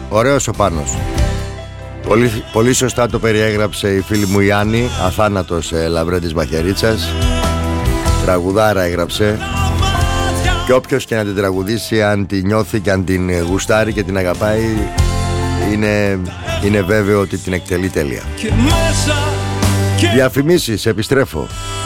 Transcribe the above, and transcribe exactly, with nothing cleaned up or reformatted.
Ωραίος ο Πάνος. Πολύ, πολύ σωστά το περιέγραψε η φίλη μου η Άννη, αθάνατος ε, Λαβρέντης Μαχαιρίτσας. Τραγουδάρα έγραψε. Και όποιος και να την τραγουδήσει, αν την νιώθει και αν την γουστάρει και την αγαπάει, είναι, είναι βέβαιο ότι την εκτελεί τέλεια. Διαφημίσεις, επιστρέφω.